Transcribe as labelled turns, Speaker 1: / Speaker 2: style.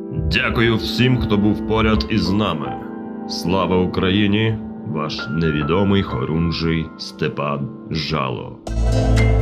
Speaker 1: Дякую всім, хто був поряд із нами. Слава Україні! Ваш невідомий хорунжий Степан Жало.